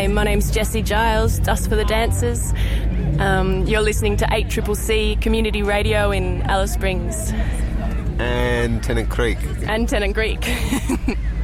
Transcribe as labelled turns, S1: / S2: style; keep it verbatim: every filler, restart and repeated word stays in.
S1: Hi, my name's Jessie Giles, Dust for the Dancers. Um, you're listening to eight C C C Community Radio in Alice Springs.
S2: And Tennant Creek.
S1: And Tennant Creek.